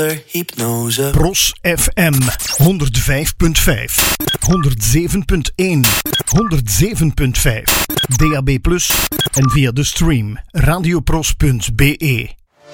Hypnose. Pros FM 105.5, 107.1, 107.5, DAB+ en via de stream radiopros.be.